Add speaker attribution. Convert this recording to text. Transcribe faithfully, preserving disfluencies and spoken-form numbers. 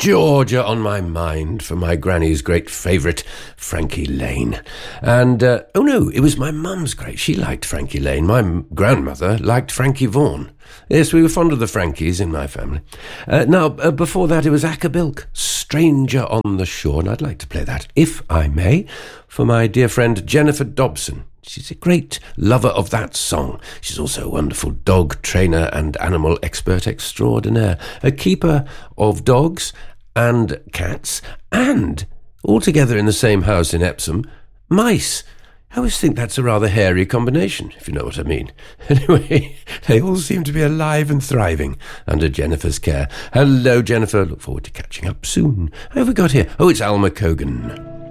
Speaker 1: Georgia on my mind for my granny's great favourite, Frankie Lane. And, uh, oh no, it was my mum's great. She liked Frankie Lane. My m- grandmother liked Frankie Vaughan. Yes, we were fond of the Frankies in my family. Uh, now, uh, before that, it was Acker Bilk, Stranger on the Shore, and I'd like to play that, if I may, for my dear friend Jennifer Dobson. She's a great lover of that song. She's also a wonderful dog trainer and animal expert extraordinaire, a keeper of dogs and cats, and, all together in the same house in Epsom, mice. I always think that's a rather hairy combination, if you know what I mean. Anyway, they all seem to be alive and thriving under Jennifer's care. Hello, Jennifer. Look forward to catching up soon. Who have we got here? Oh, it's Alma Cogan.